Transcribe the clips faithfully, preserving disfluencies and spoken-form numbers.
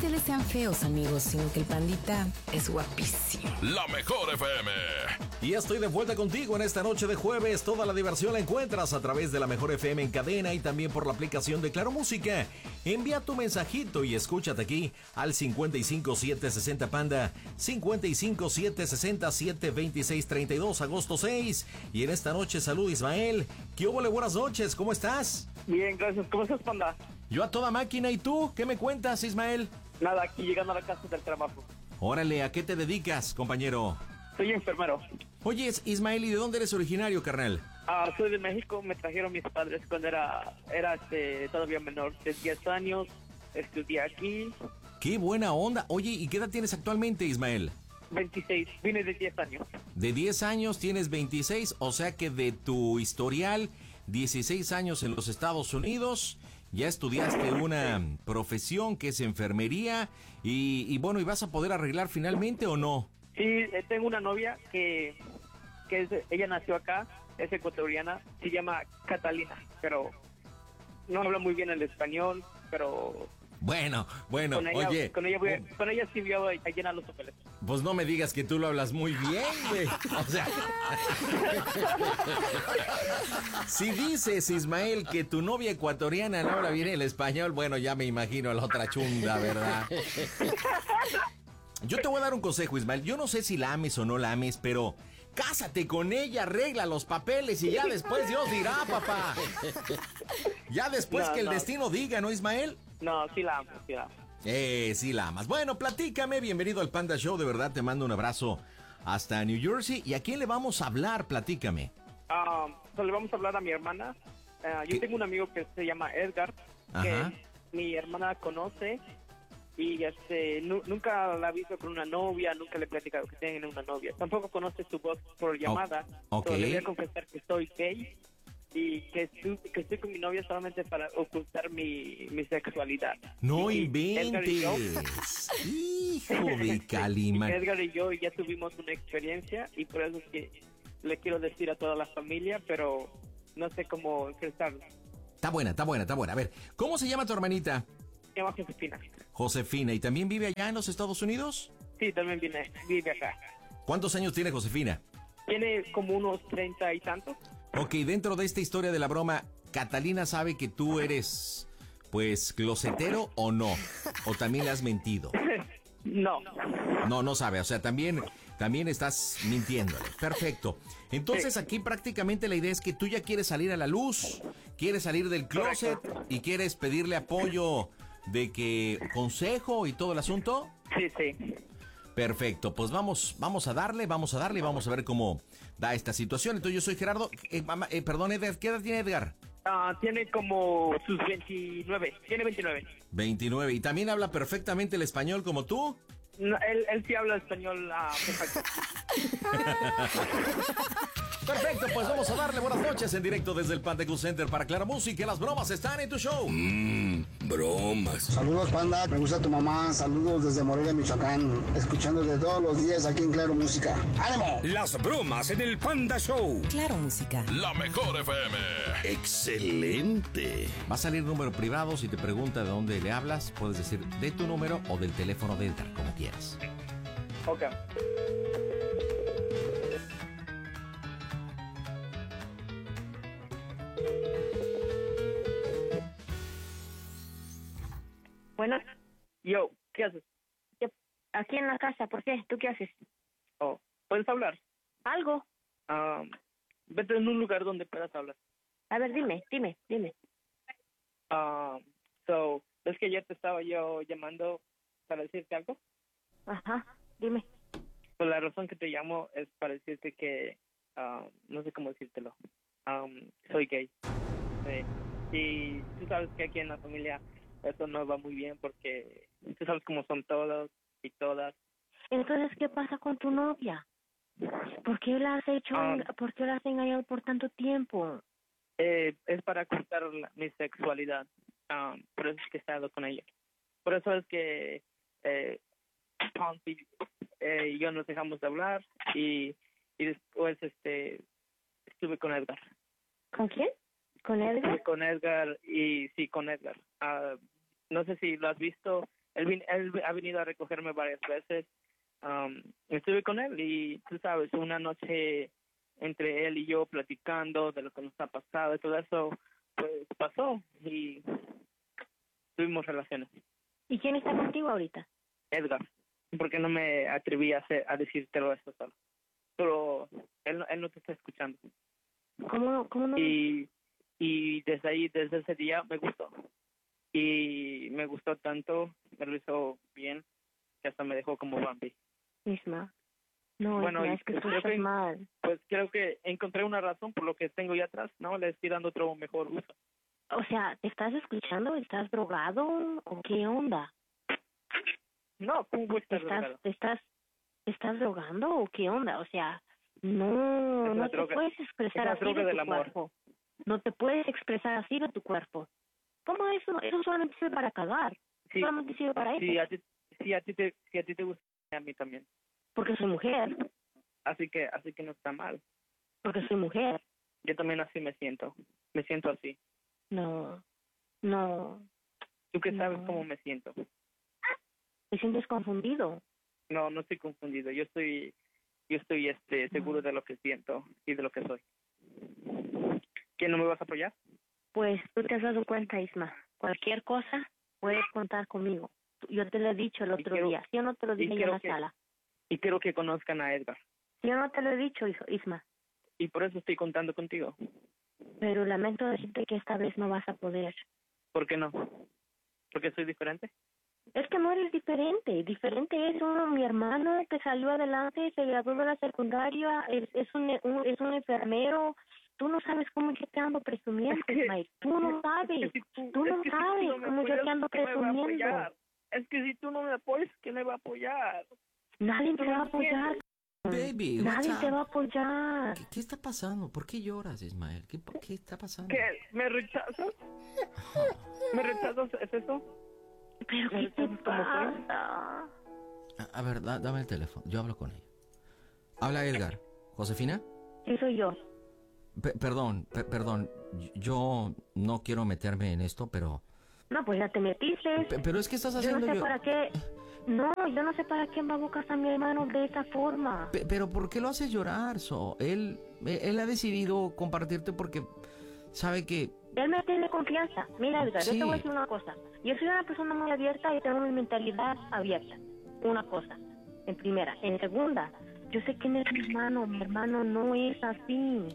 pasteles sean feos, amigos, sino que el pandita es guapísimo. La mejor F M. Y estoy de vuelta contigo en esta noche de jueves. Toda la diversión la encuentras a través de la mejor F M en cadena y también por la aplicación de Claro Música. Envía tu mensajito y escúchate aquí al cincuenta y cinco siete sesenta Panda, cincuenta y cinco siete sesenta siete veintiséis treinta y dos, agosto seis. Y en esta noche, salud Ismael. ¿Qué hubo? Buenas noches, ¿cómo estás? Bien, gracias. ¿Cómo estás, Panda? Yo a toda máquina. ¿Y tú? ¿Qué me cuentas, Ismael? Nada, aquí llegando a la casa del trabajo. Órale, ¿a qué te dedicas, compañero? Soy enfermero. Oye, Ismael, ¿y de dónde eres originario, carnal? Ah, soy de México. Me trajeron mis padres cuando era, era este, todavía menor, de diez años. Estudié aquí. ¡Qué buena onda! Oye, ¿y qué edad tienes actualmente, Ismael? veintiséis. Vine de diez años. De diez años tienes veintiséis, o sea que de tu historial, dieciséis años en los Estados Unidos, ya estudiaste una profesión que es enfermería y, y bueno, ¿y vas a poder arreglar finalmente o no? Sí, eh, tengo una novia que, que es, ella nació acá, es ecuatoriana, se llama Catalina, pero no habla muy bien el español, pero... Bueno, bueno, con ella, oye. Con ella, voy a, con ella sí voy a, a llenar los papeles. Pues no me digas que tú lo hablas muy bien, güey. O sea. Si dices, Ismael, que tu novia ecuatoriana no habla bien el español, bueno, ya me imagino a la otra chunda, ¿verdad? Yo te voy a dar un consejo, Ismael. Yo no sé si la ames o no la ames, pero cásate con ella, arregla los papeles y ya después Dios dirá, papá. Ya después no, que el no. destino diga, ¿no, Ismael? No, sí la amo, sí la amo. Eh, sí la amas. Bueno, platícame, bienvenido al Panda Show, de verdad te mando un abrazo hasta New Jersey. ¿Y a quién le vamos a hablar? Platícame. Um, so le vamos a hablar a mi hermana. Uh, yo ¿Qué? tengo un amigo que se llama Edgar, Ajá. que mi hermana conoce y este nu- nunca la ha visto con una novia, nunca le he platicado que tiene una novia. Tampoco conoce su voz por llamada. Oh, ok. So, le voy a confesar que soy gay y que estoy, que estoy con mi novia solamente para ocultar mi, mi sexualidad. No Y Edgar y yo- inventes. Hijo de Calima. Edgar y yo ya tuvimos una experiencia y por eso es que le quiero decir a toda la familia, pero no sé cómo expresarlo. Está buena, está buena, está buena. A ver, ¿cómo se llama tu hermanita? Se llama Josefina. Josefina. ¿Y también vive allá en los Estados Unidos? Sí, también viene, vive acá. ¿Cuántos años tiene Josefina? Tiene como unos treinta y tantos. Ok, dentro de esta historia de la broma, ¿Catalina sabe que tú eres, pues, closetero o no? ¿O también le has mentido? No. No, no sabe, o sea, también, también estás mintiéndole. Perfecto. Entonces Sí. aquí prácticamente la idea es que tú ya quieres salir a la luz, quieres salir del closet Correcto. y quieres pedirle apoyo de que consejo y todo el asunto. Sí, sí. Perfecto, pues vamos, vamos a darle, vamos a darle y vamos a ver cómo da esta situación. Entonces yo soy Gerardo, eh, mamá, eh, perdón, Edgar, ¿qué edad tiene Edgar? Ah, tiene como sus veintinueve. Tiene veintinueve. veintinueve. ¿Y también habla perfectamente el español como tú? No, él, él sí habla español ah, perfecto. Perfecto, pues vamos a darle buenas noches en directo desde el Panda Cool Center para Claro Música. Las bromas están en tu show. Mmm, bromas. Saludos, Panda, me gusta tu mamá, saludos desde Morelia, Michoacán, escuchándote todos los días aquí en Claro Música. ¡Ánimo! Las bromas en el Panda Show. Claro Música. La mejor F M. Excelente. Va a salir número privado. Si te pregunta de dónde le hablas, puedes decir de tu número o del teléfono de Edgar, como quieras. Ok. Bueno, Yo, ¿qué haces? yo- aquí en la casa, ¿por qué? ¿Tú qué haces? Oh, ¿puedes hablar? ¿Algo? Um, vete en un lugar donde puedas hablar. A ver, dime, dime, dime. Um, so, ¿ves que ayer te estaba yo llamando para decirte algo? Ajá, dime. Pues la razón que te llamo es para decirte que, um, no sé cómo decírtelo, um, soy gay. Sí. Y tú sabes que aquí en la familia eso no va muy bien porque tú sabes cómo son todos y todas. Entonces, ¿qué pasa con tu novia? ¿Por qué la has hecho, Ah. en- por qué la has engañado por tanto tiempo? Eh, es para ocultar la- mi sexualidad. Um, por eso es que he estado con ella. Por eso es que eh, Ponzi eh, y yo nos dejamos de hablar y, y después este estuve con Edgar. ¿Con quién? ¿Con Estuve Edgar? con Edgar y sí, con Edgar. Ah, no sé si lo has visto Él, vin- él ha venido a recogerme varias veces. Um, estuve con él y, tú sabes, una noche entre él y yo platicando de lo que nos ha pasado y todo eso, pues pasó y tuvimos relaciones. ¿Y quién está contigo ahorita? Edgar, porque no me atreví a, hacer, a decírtelo esto solo. Pero él, no- él no te está escuchando. ¿Cómo, cómo no? Y, y desde ahí, desde ese día, me gustó. Y me gustó tanto, me lo hizo bien, que hasta me dejó como Bambi. Isma. No, Bueno, Isma, y es que pues tú creo estás que- mal. Pues creo que encontré una razón por lo que tengo ya atrás, ¿no? Le estoy dando otro mejor uso. O sea, ¿te estás escuchando? ¿Estás drogado? ¿O qué onda? No, ¿cómo voy a ¿Te estar estás, drogado? te estás, te estás drogando o qué onda? O sea, no, Es la no te droga- puedes expresar es la así droga de tu del amor. cuerpo. No te puedes expresar así de tu cuerpo. ¿Cómo eso? Eso solamente sirve para cagar. Sí, Solamente sirve para eso. sí, a ti, sí, a ti te, sí, a ti te gusta, a mí también. Porque soy mujer. Así que, así que no está mal. Porque soy mujer. Yo también así me siento. Me siento así. No, no. ¿Tú qué sabes No. cómo me siento? Te sientes confundido. No, no estoy confundido. Yo estoy, yo estoy, este, seguro de lo que siento y de lo que soy. ¿Quién no me vas a apoyar? Pues tú te has dado cuenta, Isma. Cualquier cosa puedes contar conmigo. Yo te lo he dicho el Y otro quiero- día. Yo no te lo y dije ya en quiero la que- sala. Y quiero que conozcan a Edgar. Yo no te lo he dicho, hijo- Isma. Y por eso estoy contando contigo. Pero lamento decirte que esta vez no vas a poder. ¿Por qué no? ¿Porque soy diferente? Es que no eres diferente. Diferente es uno, mi hermano que salió adelante, se graduó de la secundaria, es, es, un, un- es un enfermero. Tú no sabes cómo yo te ando presumiendo, Es que- Ismael. Tú no sabes. Es que si tú, Tú es no que si sabes no me cómo yo apoyas, te ando ¿quién me va a presumiendo. apoyar? Es que si tú no me apoyas, ¿quién me va a apoyar? Nadie Tú te va a no entiendes. apoyar. Baby, what's Nadie te up? va a apoyar. ¿Qué, qué está pasando? ¿Por qué lloras, Ismael? ¿Qué, pa- qué está pasando? ¿Qué? ¿Me rechazas? ¿Me rechazas? ¿Es eso? ¿Pero qué te ¿Cómo fue? pasa? A, a ver, da- dame el teléfono. Yo hablo con ella. Habla Edgar. ¿Josefina? Sí, soy yo. Pe- perdón, pe- perdón. Yo no quiero meterme en esto, pero... No, pues ya te metiste. pe- pero es que estás Yo no haciendo... sé yo- para qué. No, yo no sé para qué embaucas a mi hermano de esa forma. Pe- pero ¿por qué lo haces llorar, So? Él, él él ha decidido compartirte porque sabe que... Él me tiene confianza. Mira, Edgar, yo Sí. te voy a decir una cosa. Yo soy una persona muy abierta y tengo mi mentalidad abierta. Una cosa. En primera. En segunda, yo sé quién es mi hermano. Mi hermano no es así.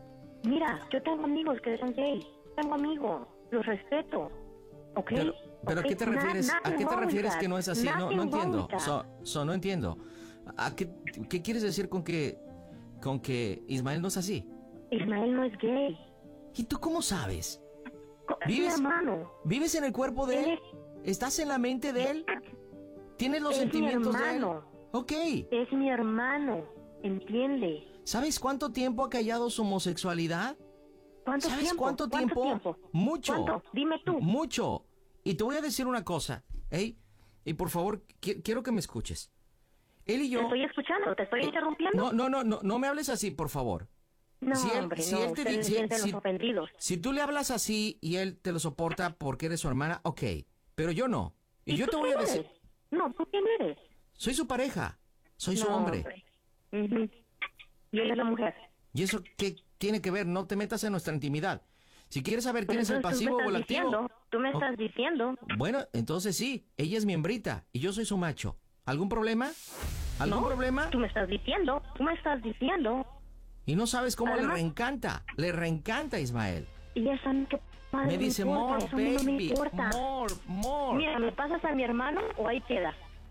Mira, yo tengo amigos que son gays. Tengo amigos. Los respeto. ¿Ok? Pero, pero ¿a ¿Ok? qué te Na- refieres? ¿A nothing qué te wrong with refieres that. que no es así? No, no Nothing wrong entiendo. with that. So, so, no entiendo. ¿A qué, qué quieres decir con que, con que Ismael no es así? Ismael no es gay. ¿Y tú cómo sabes? Co- Es mi ¿Vives? hermano. ¿Vives en el cuerpo de él? Él ¿Estás en la mente de él? ¿Tienes los Es mi sentimientos de él? hermano. Ok. Es mi hermano. ¿Entiende? ¿Sabes cuánto tiempo ha callado su homosexualidad? ¿Cuánto ¿Sabes tiempo? cuánto ¿Cuánto tiempo? tiempo? Mucho. ¿Cuánto? Dime tú. Mucho. Y te voy a decir una cosa, ¿eh? Y por favor, qui- quiero que me escuches. Él y Te yo... estoy escuchando, te estoy interrumpiendo. No, no, no, no, no me hables así, por favor. No, si él- hombre, si no, él te ustedes di- si- sienten si- los ofendidos. Si tú le hablas así y él te lo soporta porque eres su hermana, ok. Pero yo no. Y, yo tú te voy a quién decir, eres? No, ¿tú quién eres? soy su pareja, soy su No, hombre. Ujú. Y él es la mujer. ¿Y eso qué tiene que ver? No te metas en nuestra intimidad. Si quieres saber quién es el Entonces, pasivo tú me o el estás activo... diciendo, tú me Oh. estás diciendo. Bueno, entonces sí, ella es mi hembrita y yo soy su macho. ¿Algún problema? ¿Algún ¿no? problema? Tú me estás diciendo, tú me estás diciendo. Y no sabes cómo Además- le reencanta, le reencanta Ismael. Y eso a mí que madre Me dice, importa, more, eso a mí no me baby, importa. more, more. Mira, ¿me pasas a mi hermano o ahí queda?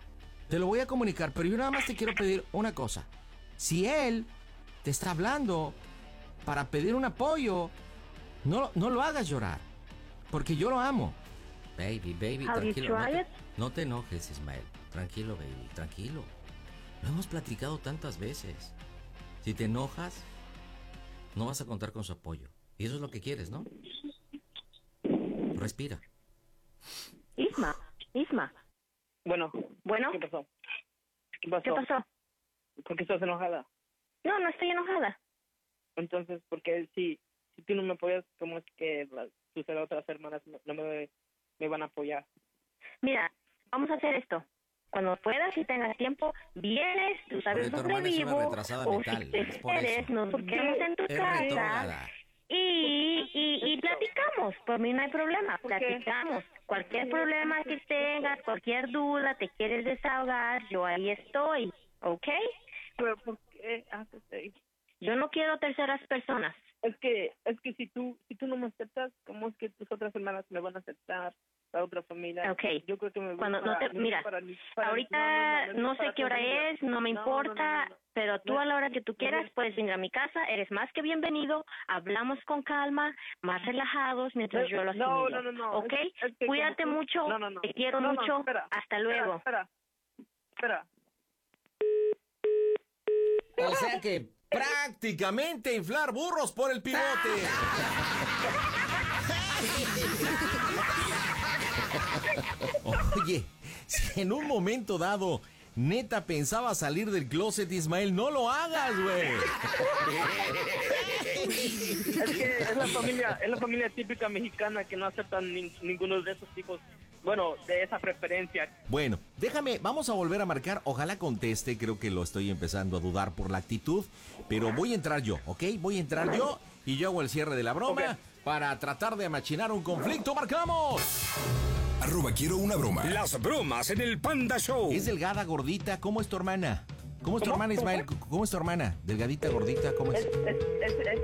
Te lo voy a comunicar, pero yo nada más te quiero pedir una cosa. Si él te está hablando para pedir un apoyo, no, no lo hagas llorar, porque yo lo amo. Baby, baby, Have you tranquilo. No tried te, it? no te enojes, Ismael. Tranquilo, baby, tranquilo. Lo hemos platicado tantas veces. Si te enojas, no vas a contar con su apoyo. Y eso es lo que quieres, ¿no? Respira. Isma, Isma, Bueno, Bueno. ¿qué pasó? ¿Qué pasó? ¿qué pasó? ¿Por qué estás enojada? No, no estoy enojada. Entonces, porque si, si tú no me apoyas, ¿cómo es que las, tus otras hermanas no no me, me van a apoyar? Mira, vamos a hacer esto. Cuando puedas y tengas tiempo, vienes, tú sabes dónde vivo, o si te esperes, nos busquemos en tu casa y, y, y platicamos. Por mí no hay problema, platicamos. Cualquier problema que tengas, cualquier duda, te quieres desahogar, yo ahí estoy, ¿ok? Pero ¿por qué haces eso? Yo no quiero terceras personas. Es que, es que si tú, si tú no me aceptas, ¿cómo es que tus otras hermanas me van a aceptar? La otra familia. Okay. Yo creo que me voy Cuando para, no te, mira, para, para, ahorita no, no, no, no, no sé qué hora familia. es, no me no, importa, no, no, no, no. pero tú no, a la hora que tú quieras no, puedes venir a mi casa, eres más que bienvenido, hablamos con calma, más relajados mientras no, yo lo no, asimilo. no, no, no, ¿Ok? es, es que Cuídate tú, mucho, no, no, no. te quiero no, no, mucho, espera, hasta espera, luego. Espera, espera. O sea que prácticamente inflar burros por el pivote. Oye, si en un momento dado neta pensaba salir del closet, Ismael, no lo hagas, güey. Es que es la familia, es la familia típica mexicana que no aceptan ni, ninguno de esos hijos, bueno, de esa preferencia. Bueno, déjame, vamos a volver a marcar, ojalá conteste, creo que lo estoy empezando a dudar por la actitud, pero voy a entrar yo, ¿ok? Voy a entrar yo y yo hago el cierre de la broma okay. para tratar de machinar un conflicto. ¡Marcamos! Arroba quiero una broma. Las bromas en el Panda Show. Es delgada, gordita, ¿cómo es tu hermana? ¿Cómo es tu ¿Cómo? hermana, Ismael? ¿Cómo es tu hermana? Delgadita, gordita, ¿cómo es? Es, es, es, es,